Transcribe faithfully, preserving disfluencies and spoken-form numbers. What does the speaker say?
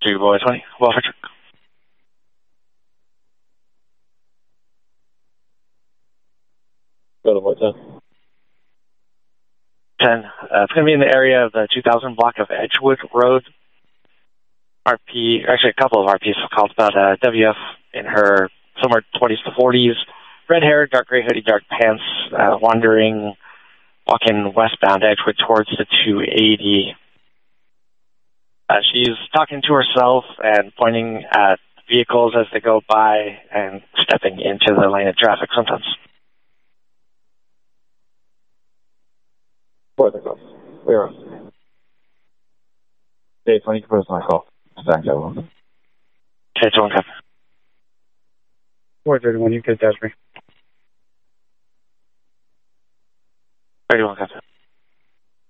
Two boy twenty, Waterford. Go to what ten? ten. Uh, it's going to be in the area of the two thousand block of Edgewood Road. R P, actually a couple of R Ps have called about uh, W F in her somewhere twenties to forties. Red hair, dark gray hoodie, dark pants, uh, wandering, walking westbound Edgewood towards the two eighty. Uh, she's talking to herself and pointing at vehicles as they go by and stepping into the lane of traffic sometimes. Fourth across. We're on. Dave, twenty, you can put us on a call. Thank you. Okay, it's one copy. four thirty-one, you could touch me. thirty-one copy.